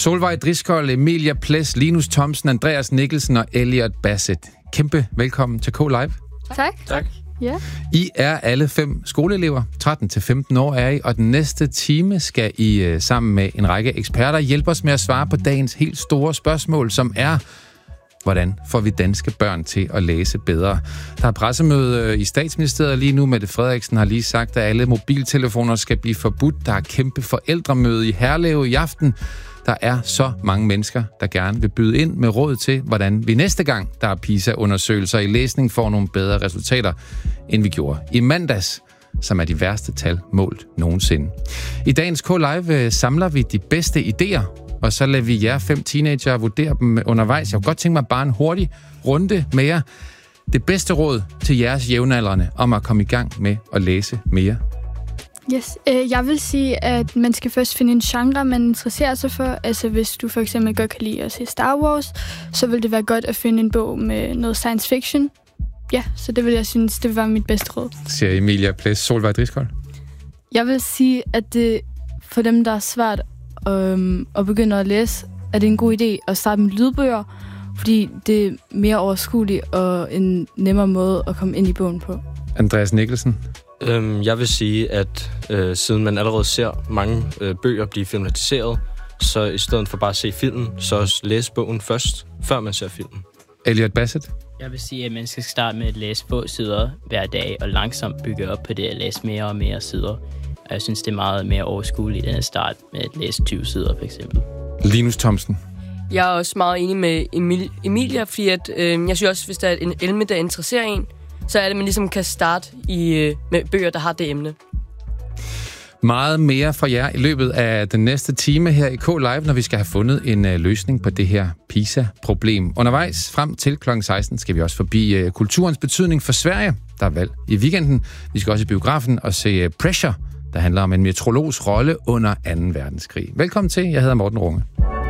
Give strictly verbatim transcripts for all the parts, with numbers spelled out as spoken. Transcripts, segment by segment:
Solvej Driscoll, Emilia Ples, Linus Thomsen, Andreas Nikkelsen og Elliot Bassett. Kæmpe velkommen til K-Live. Tak. Tak. Ja. I er alle fem skoleelever, tretten til femten år er I, og den næste time skal I sammen med en række eksperter hjælpe os med at svare på dagens helt store spørgsmål, som er: hvordan får vi danske børn til at læse bedre? Der er pressemøde i Statsministeriet lige nu. Mette Frederiksen har lige sagt, at alle mobiltelefoner skal blive forbudt. Der er kæmpe forældremøde i Herlev i aften. Der er så mange mennesker, der gerne vil byde ind med råd til, hvordan vi næste gang, der er PISA-undersøgelser i læsning, får nogle bedre resultater, end vi gjorde i mandags, som er de værste tal målt nogensinde. I dagens K-Live samler vi de bedste idéer, og så lader vi jer fem teenager vurdere dem undervejs. Jeg kunne godt tænke mig bare en hurtig runde med jer. Det bedste råd til jeres jævnaldrende om at komme i gang med at læse mere. Yes. Øh, jeg vil sige, at man skal først finde en genre, man interesserer sig for. Altså hvis du for eksempel godt kan lide at se Star Wars, så vil det være godt at finde en bog med noget science fiction. Ja, så det vil jeg synes, det vil være mit bedste råd. Siger Emilia Ples. Solvej Driscoll. Jeg vil sige, at det for dem, der er svært øhm, at begynde at læse, er det en god idé at starte med lydbøger, fordi det er mere overskueligt og en nemmere måde at komme ind i bogen på. Andreas Nikkelsen. Øhm, jeg vil sige, at øh, siden man allerede ser mange øh, bøger blive filmatiseret, så i stedet for bare at se filmen, så læse bogen først, før man ser filmen. Elliot Bassett. Jeg vil sige, at man skal starte med at læse få sider hver dag, og langsomt bygge op på det at læse mere og mere sider. Og jeg synes, det er meget mere overskueligt end at starte med at læse tyve sider, for eksempel. Linus Thomsen. Jeg er også meget enig med Emil, Emilia, fordi at, øh, jeg synes også, hvis der er en emne, der interesserer en, så er det, at man ligesom kan starte i, øh, med bøger, der har det emne. Meget mere fra jer i løbet af den næste time her i K-Live, når vi skal have fundet en uh, løsning på det her PISA-problem. Undervejs frem til klokken seksten skal vi også forbi uh, kulturens betydning for Sverige. Der er valg i weekenden. Vi skal også i biografen og se uh, Pressure, der handler om en meteorologs rolle under anden verdenskrig. Velkommen til. Jeg hedder Morten Runge.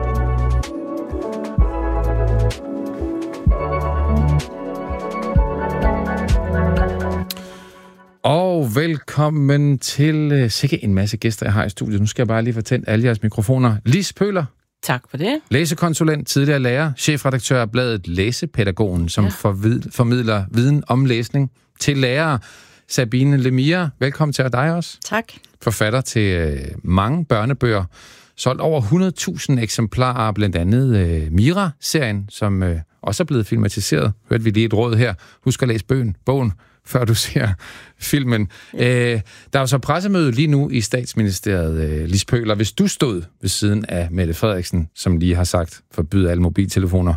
Og velkommen til uh, sikke en masse gæster, jeg har i studiet. Nu skal jeg bare lige fortælle alle jeres mikrofoner. Lis Pøler. Tak for det. Læsekonsulent, tidligere lærer, chefredaktør af bladet Læsepædagogen, som ja. forvid- formidler viden om læsning til lærere. Sabine Lemire, velkommen til dig også. Tak. Forfatter til uh, mange børnebøger. Solgt over hundrede tusind eksemplarer, blandt andet uh, Mira-serien, som uh, også er blevet filmatiseret. Hørte vi lige et råd her. Husk at læse bøgen, bogen, før du ser filmen. Ja. Æ, der er jo så pressemøde lige nu i Statsministeriet, øh, Lis Pøler. Hvis du stod ved siden af Mette Frederiksen, som lige har sagt, forbyd alle mobiltelefoner,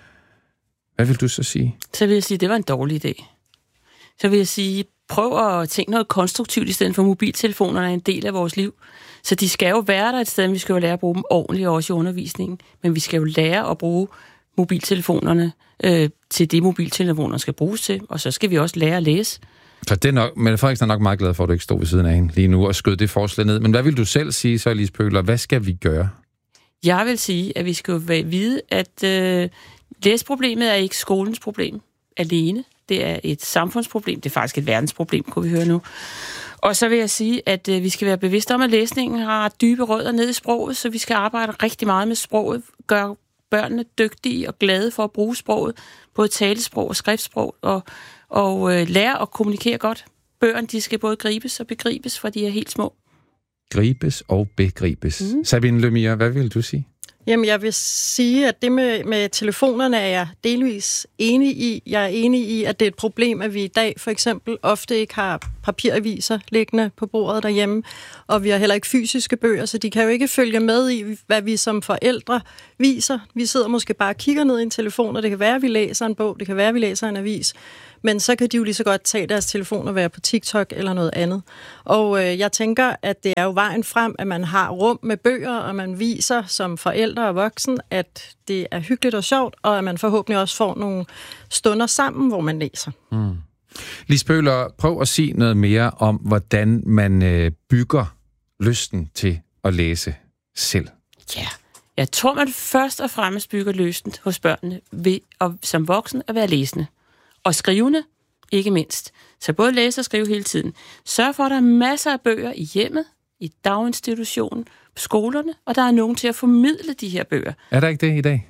hvad vil du så sige? Så vil jeg sige, at det var en dårlig idé. Så vil jeg sige, prøv at tænke noget konstruktivt, i stedet for mobiltelefonerne er en del af vores liv. Så de skal jo være der et sted, vi skal jo lære at bruge dem ordentligt, også i undervisningen. Men vi skal jo lære at bruge mobiltelefonerne øh, til det, mobiltelefoner skal bruges til, og så skal vi også lære at læse. Så det er nok, Mette Frederiksen er nok meget glad for, at du ikke stod ved siden af hende lige nu og skød det forslag ned. Men hvad vil du selv sige så, Lis Pøler? Hvad skal vi gøre? Jeg vil sige, at vi skal vide, at øh, læseproblemet er ikke skolens problem alene. Det er et samfundsproblem. Det er faktisk et verdensproblem, kunne vi høre nu. Og så vil jeg sige, at øh, vi skal være bevidste om, at læsningen har dybe rødder ned i sproget, så vi skal arbejde rigtig meget med sproget, gøre børnene dygtige og glade for at bruge sproget, både talesprog og skriftsprog, og, og øh, lære at kommunikere godt. Bøgerne, de skal både gribes og begribes, for de er helt små. Gribes og begribes. Mm. Sabine Lemire, hvad vil du sige? Jamen, jeg vil sige, at det med, med telefonerne er jeg delvis enig i. Jeg er enig i, at det er et problem, at vi i dag for eksempel ofte ikke har papiraviser liggende på bordet derhjemme, og vi har heller ikke fysiske bøger, så de kan jo ikke følge med i, hvad vi som forældre viser. Vi sidder måske bare og kigger ned i en telefon, og det kan være, at vi læser en bog, det kan være, at vi læser en avis, men så kan de jo lige så godt tage deres telefon og være på TikTok eller noget andet. Og øh, jeg tænker, at det er jo vejen frem, at man har rum med bøger, og man viser som forældre og voksen, at det er hyggeligt og sjovt, og at man forhåbentlig også får nogle stunder sammen, hvor man læser. Mm. Lis Pøler, prøv at sige noget mere om, hvordan man øh, bygger lysten til at læse selv. Ja, yeah. Jeg tror, man først og fremmest bygger lysten hos børnene ved at, som voksen at være læsende. Og skrivende, ikke mindst. Så både læse og skrive hele tiden. Sørg for, at der er masser af bøger i hjemmet, i daginstitutionen, på skolerne, og der er nogen til at formidle de her bøger. Er der ikke det i dag?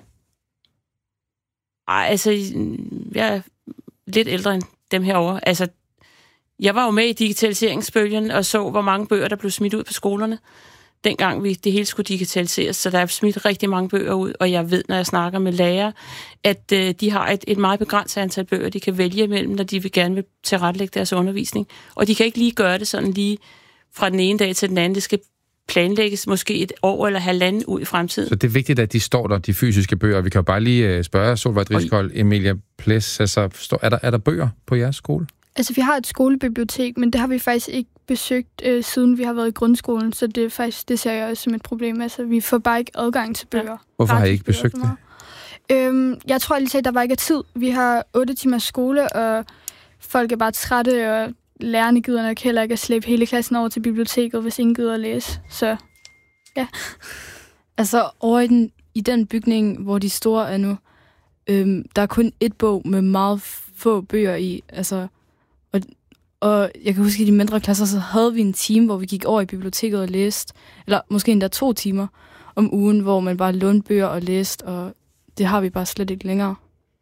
Ej, altså, jeg er lidt ældre end dem herovre. Altså, jeg var jo med i digitaliseringsbølgen og så, hvor mange bøger, der blev smidt ud på skolerne, dengang vi det hele skulle digitaliseres, så der er smidt rigtig mange bøger ud, og jeg ved, når jeg snakker med lærere, at øh, de har et, et meget begrænset antal bøger, de kan vælge imellem, når de vil gerne vil tilrettelægge deres undervisning. Og de kan ikke lige gøre det sådan lige fra den ene dag til den anden. Det skal planlægges måske et år eller halvanden ud i fremtiden. Så det er vigtigt, at de står der, de fysiske bøger. Vi kan jo bare lige spørge Solvej Driscoll, Emilia Ples, altså, er der, er der bøger på jeres skole? Altså, vi har et skolebibliotek, men det har vi faktisk ikke besøgt, øh, siden vi har været i grundskolen, så det, er faktisk, det ser jeg også som et problem. Altså, vi får bare ikke adgang til bøger. Hvorfor har I ikke besøgt det? Øhm, jeg tror lige at der var ikke tid. Vi har otte timers skole, og folk er bare trætte, og lærerne gider nok heller ikke at slæbe hele klassen over til biblioteket, hvis ingen gider at læse. Så, ja. Altså, over i den, i den bygning, hvor de store er nu, øhm, der er kun et bog med meget få bøger i, altså... Og, og jeg kan huske, at i de mindre klasser, så havde vi en time, hvor vi gik over i biblioteket og læste, eller måske endda to timer om ugen, hvor man bare lånte bøger og læste, og det har vi bare slet ikke længere.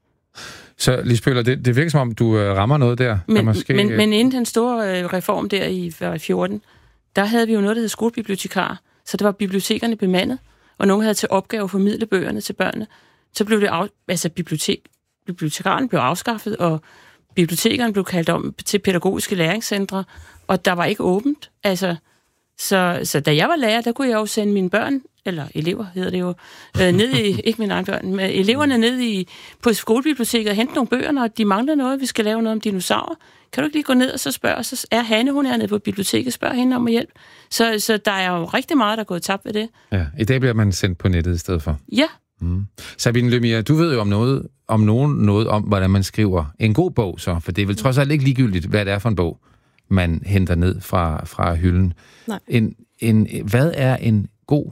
Så Lisbeth, det, det virker som om, du øh, rammer noget der. Men, måske, men, øh... men inden den store øh, reform der i fjorten, der havde vi jo noget, der hed skolebibliotekarer, så det var bibliotekerne bemandet, og nogen havde til opgave at formidle bøgerne til børnene. Så blev det af, altså bibliotek, bibliotekaren blev afskaffet, og bibliotekerne blev kaldt om til pædagogiske læringscentre, og der var ikke åbent. Altså, så, så da jeg var lærer, der kunne jeg jo sende mine børn, eller elever hedder det jo, øh, ned i, ikke mine egne børn, men eleverne ned i, på skolebiblioteket og hente nogle bøger, når de mangler noget, vi skal lave noget om dinosaurer. Kan du ikke lige gå ned og så spørge, så er Hanne, hun er nede på biblioteket, spørg hende om hjælp. Så, så der er jo rigtig meget, der er gået tabt ved det. Ja, i dag bliver man sendt på nettet i stedet for. Ja. Mm. Sabine Lemire, du ved jo om noget, om nogen noget om, hvordan man skriver en god bog, så, for det er vel trods alt ikke ligegyldigt, hvad det er for en bog, man henter ned fra, fra hylden. Nej. En, en, hvad er en god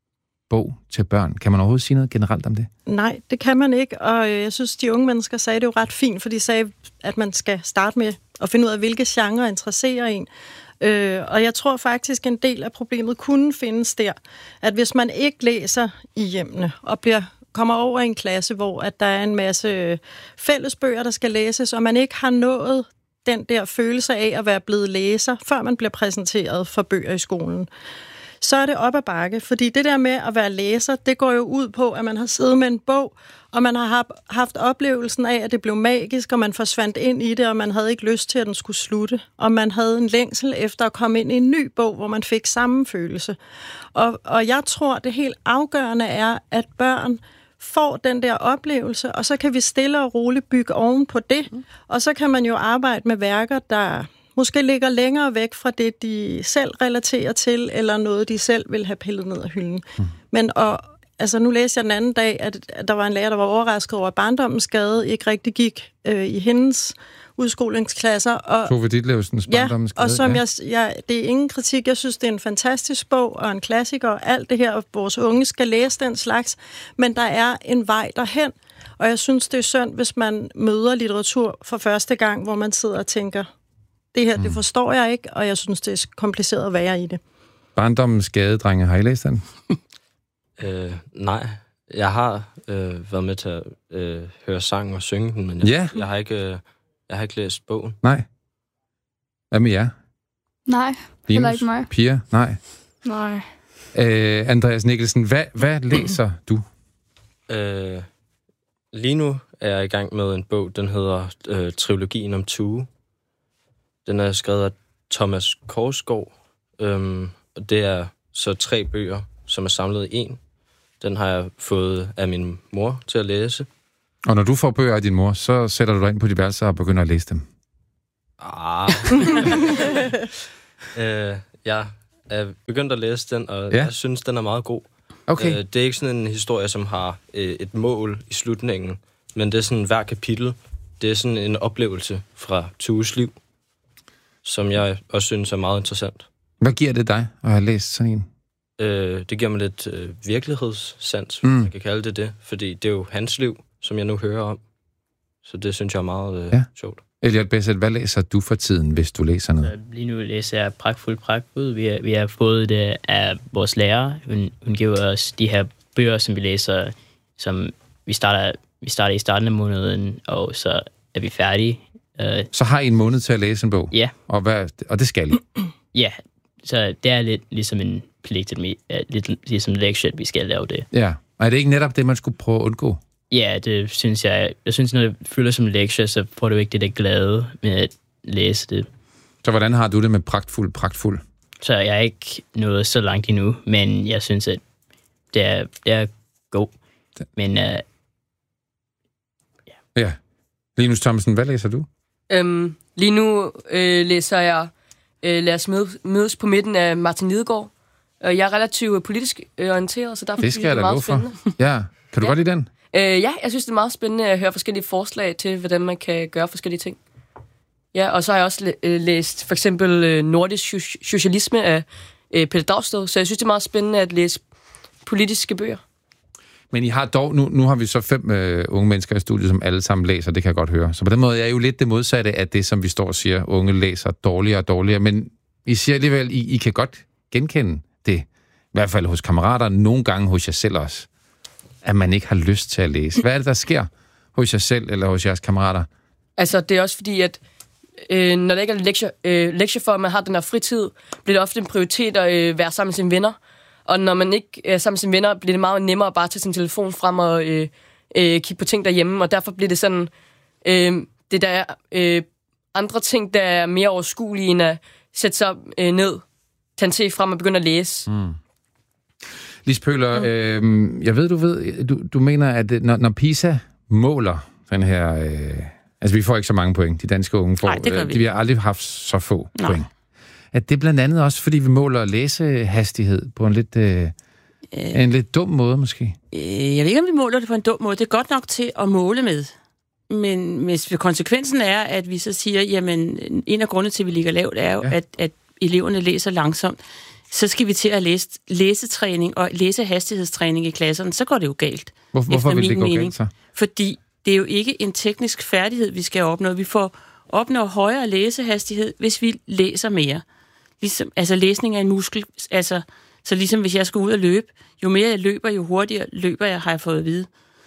bog til børn? Kan man overhovedet sige noget generelt om det? Nej, det kan man ikke, og jeg synes, de unge mennesker sagde det jo ret fint, for de sagde, at man skal starte med at finde ud af, hvilke genrer interesserer en. Øh, og jeg tror faktisk, en del af problemet kunne findes der, at hvis man ikke læser i hjemmene og bliver kommer over i en klasse, hvor at der er en masse fællesbøger, der skal læses, og man ikke har nået den der følelse af at være blevet læser, før man bliver præsenteret for bøger i skolen, så er det op ad bakke. Fordi det der med at være læser, det går jo ud på, at man har siddet med en bog, og man har haft oplevelsen af, at det blev magisk, og man forsvandt ind i det, og man havde ikke lyst til, at den skulle slutte. Og man havde en længsel efter at komme ind i en ny bog, hvor man fik samme følelse. Og, og jeg tror, det helt afgørende er, at børn får den der oplevelse, og så kan vi stille og roligt bygge oven på det. Og så kan man jo arbejde med værker, der måske ligger længere væk fra det, de selv relaterer til, eller noget, de selv vil have pillet ned af hylden. Mm. Men og, altså, nu læste jeg den anden dag, at, at der var en lærer, der var overrasket over, at barndommens skade ikke rigtig gik øh, i hendes udskolingsklasser. Og, Tove Ditlevsens Barndommens skade. Ja, og som ja. jeg, jeg, det er ingen kritik. Jeg synes, det er en fantastisk bog og en klassiker, og alt det her, vores unge skal læse den slags. Men der er en vej derhen, og jeg synes, det er synd, hvis man møder litteratur for første gang, hvor man sidder og tænker, det her, mm. det forstår jeg ikke, og jeg synes, det er kompliceret at være i det. Barndommens skade, drenge. Har I læst den? øh, nej. Jeg har øh, været med til at øh, høre sang og synge den, men jeg, ja. jeg, har ikke, øh, jeg har ikke læst bogen. Nej. Hvad med jer? Nej, heller ikke mig. Pia? Nej. Nej. Øh, Andreas Nikkelsen, hvad, hvad læser du? Øh, lige nu er jeg i gang med en bog, den hedder øh, Trilogien om Tue. Den er skrevet af Thomas Korsgaard, øhm, og det er så tre bøger, som er samlet i en. Den har jeg fået af min mor til at læse. Og når du får bøger af din mor, så sætter du dig ind på de værelser og begynder at læse dem? Ah. øh, jeg er begyndt at læse den, og ja. jeg synes, den er meget god. Okay. Øh, det er ikke sådan en historie, som har øh, et mål i slutningen, men det er sådan hver kapitel. Det er sådan en oplevelse fra Tues liv, som jeg også synes er meget interessant. Hvad giver det dig at have læst sådan en? Øh, det giver mig lidt øh, virkelighedssans, mm. hvis man kan kalde det det. Fordi det er jo hans liv, som jeg nu hører om. Så det synes jeg er meget øh, ja. sjovt. Elliot Bessel, hvad læser du for tiden, hvis du læser noget? Så lige nu læser jeg Pragtfuld Pragtfuld. Vi har, vi har fået det af vores lærer. Hun, hun giver os de her bøger, som vi læser, som vi starter, vi starter i starten af måneden, og så er vi færdige. Uh, så har I en måned til at læse en bog? Ja. Og, hvad, og det skal I? Ja, så det er lidt ligesom en pligt, lidt ligesom en lektie, at vi skal lave det. Ja, og er det ikke netop det, man skulle prøve at undgå? Ja, det synes jeg. Jeg synes, når det føles som en lektie, så får du ikke det der glade med at læse det. Så hvordan har du det med Pragtfuld Pragtfuld? Så jeg er ikke nået så langt endnu, men jeg synes, at det er, det er god. Men uh, ja. Ja. Linus Thomsen, hvad læser du? Øhm, lige nu øh, læser jeg øh, Lad os mødes på midten af Martin Lidegaard. Jeg er relativt politisk øh, orienteret, så derfor det skal jeg da meget spændende. Ja, kan du ja. godt lide den? Øh, ja, jeg synes, det er meget spændende at høre forskellige forslag til, hvordan man kan gøre forskellige ting. Ja, og så har jeg også læ- læst for eksempel øh, Nordisk Socialisme af øh, Peter Dragsted, så jeg synes, det er meget spændende at læse politiske bøger. Men I har dog, nu, nu har vi så fem øh, unge mennesker i studiet, som alle sammen læser, det kan jeg godt høre. Så på den måde er jo lidt det modsatte af det, som vi står og siger, unge læser dårligere og dårligere. Men I siger alligevel, I, I kan godt genkende det, i hvert fald hos kammerater, nogle gange hos jer selv også, at man ikke har lyst til at læse. Hvad er det, der sker hos jer selv eller hos jeres kammerater? Altså, det er også fordi, at øh, når der ikke er lektier, øh, lektier for, at man har den her fritid, bliver det ofte en prioritet at øh, være sammen med sine venner. Og når man ikke er sammen med sine venner, bliver det meget nemmere bare at tage sin telefon frem og øh, øh, kigge på ting derhjemme. Og derfor bliver det sådan, øh, det der er øh, andre ting, der er mere overskuelige, end at sætte sig øh, ned, tage en te frem og begynde at læse. Mm. Lis Pøhler, mm. øh, jeg ved, du ved, du, du mener, at når, når PISA måler den her... Øh, altså, vi får ikke så mange point. De danske unge får... Nej, det gør vi. Øh, de har aldrig haft så få Nå. point. At det er blandt andet også, fordi vi måler læsehastighed på en lidt, øh, øh, en lidt dum måde, måske? Øh, jeg ved ikke, om vi måler det på en dum måde. Det er godt nok til at måle med. Men hvis konsekvensen er, at vi så siger, jamen, en af grundene til, at vi ligger lavt, er jo, ja. at, at eleverne læser langsomt. Så skal vi til at læse læsetræning og læsehastighedstræning i klasserne. Så går det jo galt. Hvor, hvorfor vil det gå mening. galt så? Fordi det er jo ikke en teknisk færdighed, vi skal opnå. Vi får opnå højere læsehastighed, hvis vi læser mere. Ligesom, altså læsning er en muskel. Altså, så ligesom hvis jeg skal ud og løbe, jo mere jeg løber, jo hurtigere løber jeg, har jeg fået at vide.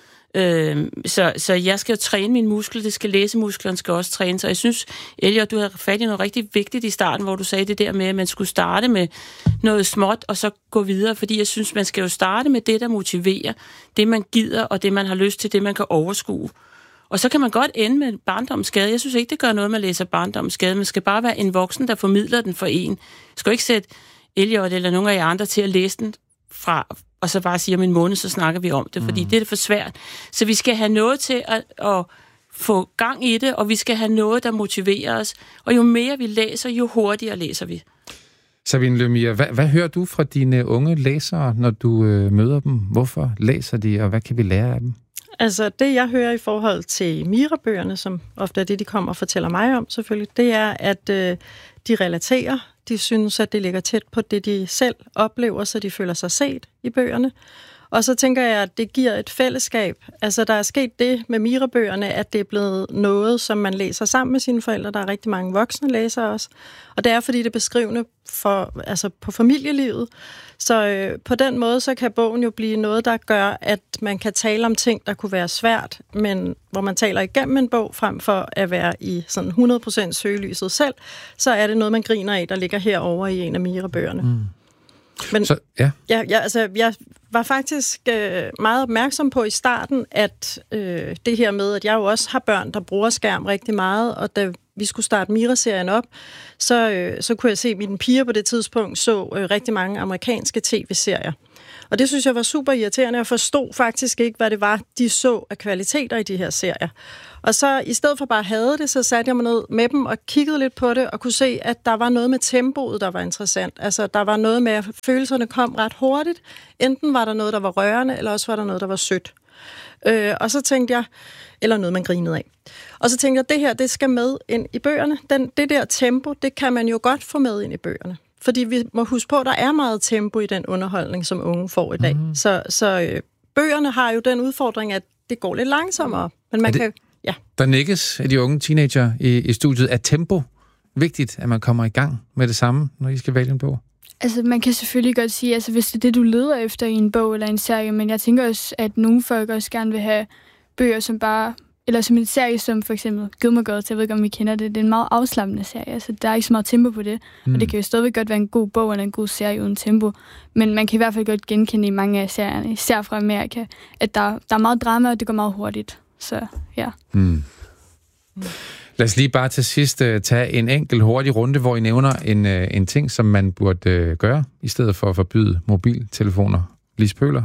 Øh, så, så jeg skal jo træne mine muskler, det skal læsemusklerne skal også træne. Så jeg synes, Elliot, du har fat i noget rigtig vigtigt i starten, hvor du sagde det der med, at man skulle starte med noget småt, og så gå videre, fordi jeg synes, man skal jo starte med det, der motiverer, det man gider, og det man har lyst til, det man kan overskue. Og så kan man godt ende med barndomsskade. Jeg synes ikke, det gør noget, man læser barndomsskade. Man skal bare være en voksen, der formidler den for en. Jeg skal ikke sætte Elliot eller nogen af jer andre til at læse den fra, og så bare sige om en måned, så snakker vi om det, fordi mm. det er for svært. Så vi skal have noget til at, at få gang i det, og vi skal have noget, der motiverer os. Og jo mere vi læser, jo hurtigere læser vi. Sabine Lemire, hvad, hvad hører du fra dine unge læsere, når du øh, møder dem? Hvorfor læser de, og hvad kan vi lære af dem? Altså, det jeg hører i forhold til Mira-bøgerne, som ofte er det, de kommer og fortæller mig om selvfølgelig, det er, at øh, de relaterer. De synes, at det ligger tæt på det, de selv oplever, så de føler sig set i bøgerne. Og så tænker jeg, at det giver et fællesskab. Altså, der er sket det med Mira-bøgerne, at det er blevet noget, som man læser sammen med sine forældre. Der er rigtig mange voksne læsere også. Og det er, fordi det er beskrivende for, altså på familielivet. Så øh, på den måde, så kan bogen jo blive noget, der gør, at man kan tale om ting, der kunne være svært, men hvor man taler igennem en bog, frem for at være i sådan hundrede procent søgelyset selv, så er det noget, man griner af, der ligger herovre i en af Mira-bøgerne. Mm. Men så, ja. Ja, ja, altså, jeg var faktisk øh, meget opmærksom på i starten, at øh, det her med, at jeg jo også har børn, der bruger skærm rigtig meget, og da vi skulle starte Mira-serien op, så, øh, så kunne jeg se, at mine piger på det tidspunkt så øh, rigtig mange amerikanske tv-serier. Og det synes jeg var super irriterende. Jeg forstod faktisk ikke, hvad det var, de så af kvaliteter i de her serier. Og så i stedet for bare at have det, så satte jeg mig ned med dem og kiggede lidt på det, og kunne se, at der var noget med tempoet, der var interessant. Altså, der var noget med, at følelserne kom ret hurtigt. Enten var der noget, der var rørende, eller også var der noget, der var sødt. Øh, og så tænkte jeg, eller noget, man grinede af. Og så tænkte jeg, at det her, det skal med ind i bøgerne. Den, det der tempo, det kan man jo godt få med ind i bøgerne. Fordi vi må huske på, at der er meget tempo i den underholdning, som unge får i dag. Mm. Så, så øh, bøgerne har jo den udfordring, at det går lidt langsommere. Men man er det, kan... Ja. Der nikkes af de unge teenager i, i studiet. Er tempo vigtigt, at man kommer i gang med det samme, når I skal vælge en bog? Altså, man kan selvfølgelig godt sige, altså hvis det er det, du leder efter i en bog eller en serie, men jeg tænker også, at nogle folk også gerne vil have bøger, som bare, eller som en serie, som for eksempel Gilmore, jeg ved ikke, om I kender det, det er en meget afslappende serie, altså der er ikke så meget tempo på det, mm. og det kan jo stadigvæk godt være en god bog eller en god serie uden tempo, men man kan i hvert fald godt genkende i mange af serierne, især fra Amerika, at der, der er meget drama, og det går meget hurtigt, så ja. Mm. Lad os lige bare til sidst uh, tage en enkelt hurtig runde, hvor I nævner en, uh, en ting, som man burde uh, gøre, i stedet for at forbyde mobiltelefoner. Lise Pøhler?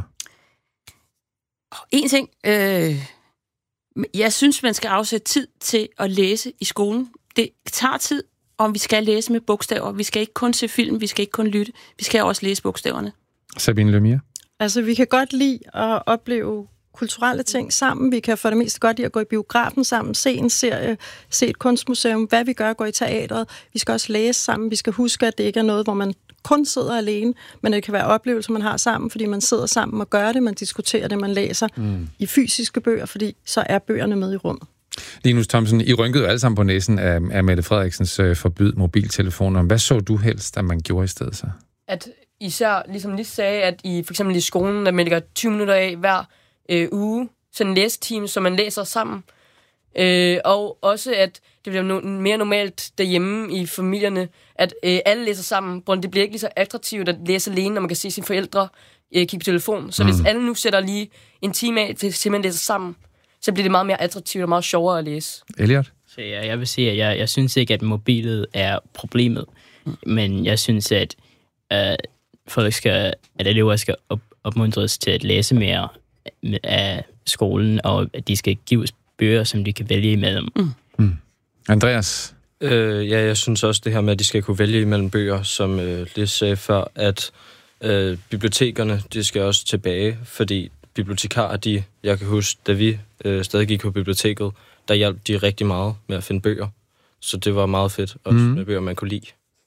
En ting. Øh, jeg synes, man skal afsætte tid til at læse i skolen. Det tager tid, om vi skal læse med bogstaver. Vi skal ikke kun se film, vi skal ikke kun lytte. Vi skal også læse bogstaverne. Sabine Lemire? Altså, vi kan godt lide at opleve kulturelle ting sammen. Vi kan for det meste godt lide at gå i biografen sammen, se en serie, se et kunstmuseum, hvad vi gør, gå i teatret. Vi skal også læse sammen. Vi skal huske, at det ikke er noget, hvor man kun sidder alene, men det kan være oplevelser, man har sammen, fordi man sidder sammen og gør det, man diskuterer det, man læser mm. i fysiske bøger, fordi så er bøgerne med i rummet. Linus Thomsen, I rynkede jo alle sammen på næsen af, af Mette Frederiksens øh, forbyd mobiltelefoner. Hvad så du helst, at man gjorde i stedet så? At især, ligesom Lis sagde, at i for eksempel i skolen, der man lægger tyve minutter af hver øh, uge, sådan en læsteam, som man læser sammen. Øh, og også, at det bliver no- mere normalt derhjemme i familierne, at øh, alle læser sammen. Det bliver ikke lige så attraktivt at læse alene, når man kan se sine forældre øh, kigge på telefonen. Så mm. hvis alle nu sætter lige en time af til simpelthen læser sammen, så bliver det meget mere attraktivt og meget sjovere at læse. Elliot? Så jeg, jeg vil sige, at jeg, jeg synes ikke, at mobilet er problemet. Mm. Men jeg synes, at øh, folk skal, at elever skal op, opmuntres til at læse mere af skolen, og at de skal gives bøger, som de kan vælge imellem. Mm. Mm. Andreas? Øh, ja, jeg synes også det her med, at de skal kunne vælge imellem bøger, som øh, Lis sagde før, at øh, bibliotekerne, de skal også tilbage, fordi bibliotekarer, de, jeg kan huske, da vi øh, stadig gik på biblioteket, der hjalp de rigtig meget med at finde bøger. Så det var meget fedt, også mm. med bøger, man kunne lide.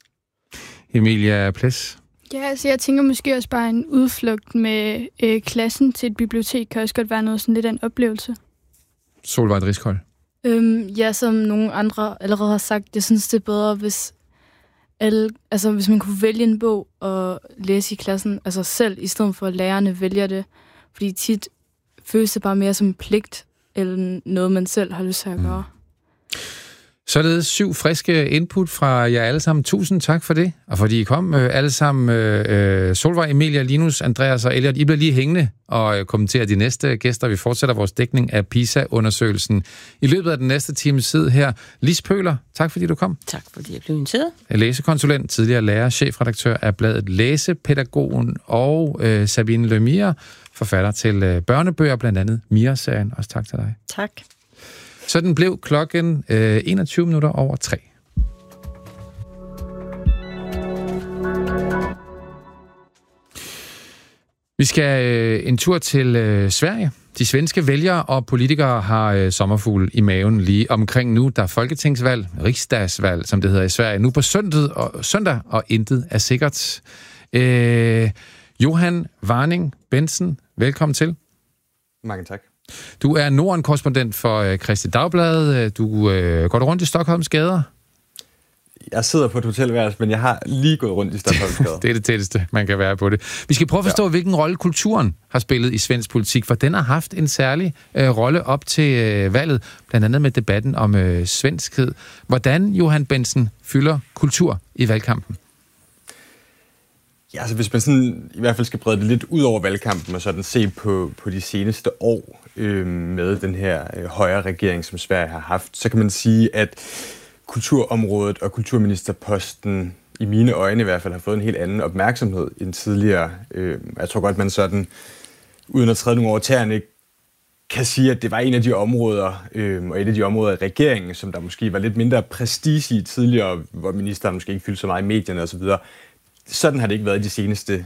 Emilia Ples? Ja, altså jeg tænker måske også bare en udflugt med øh, klassen til et bibliotek kan også godt være noget sådan lidt af en oplevelse. Solvej Driscoll? Øhm, ja, som nogle andre allerede har sagt, jeg synes, det er bedre, hvis, alle, altså, hvis man kunne vælge en bog og læse i klassen, altså selv, i stedet for at lærerne vælger det. Fordi tit føles det bare mere som en pligt, eller noget, man selv har lyst til at gøre. Mm. Således syv friske input fra jer alle sammen. Tusind tak for det, og fordi I kom øh, alle sammen. Øh, Solvej, Emilia, Linus, Andreas og Elliot, I bliver lige hængende og øh, kommenterer de næste gæster. Vi fortsætter vores dækning af PISA-undersøgelsen i løbet af den næste times tid her. Lis Pøhler, tak fordi du kom. Tak fordi jeg blev inviteret. Læsekonsulent, tidligere lærer, chefredaktør af bladet Læsepædagogen, og øh, Sabine Lemire, forfatter til øh, børnebøger, blandt andet Mira-serien. Også tak til dig. Tak. Sådan blev klokken øh, enogtyve minutter over tre. Vi skal øh, en tur til øh, Sverige. De svenske vælgere og politikere har øh, sommerfugl i maven lige omkring nu. Der er folketingsvalg, riksdagsvalg, som det hedder i Sverige, nu på søndag, og, søndag, og intet er sikkert. Øh, Johan Warning Bensen, velkommen til. Mange tak. Du er Norden-korrespondent for øh, Kristi Dagblad. Du øh, går du rundt i Stockholms gader? Jeg sidder på et hotelværelse, men jeg har lige gået rundt i Stockholms gader. Det er det tætteste, man kan være på det. Vi skal prøve at forstå, ja. hvilken rolle kulturen har spillet i svensk politik, for den har haft en særlig øh, rolle op til øh, valget, blandt andet med debatten om øh, svenskhed. Hvordan, Johan Bensen, fylder kultur i valgkampen? Ja, altså hvis man sådan i hvert fald skal brede det lidt ud over valgkampen og sådan se på, på de seneste år øh, med den her øh, højre regering, som Sverige har haft, så kan man sige, at kulturområdet og kulturministerposten i mine øjne i hvert fald har fået en helt anden opmærksomhed end tidligere. Øh, jeg tror godt, man sådan, uden at træde nogle over tæerne, kan sige, at det var en af de områder, øh, og et af de områder i regeringen, som der måske var lidt mindre prestige i tidligere, hvor ministeren måske ikke fyldte så meget i medierne osv. Sådan har det ikke været de seneste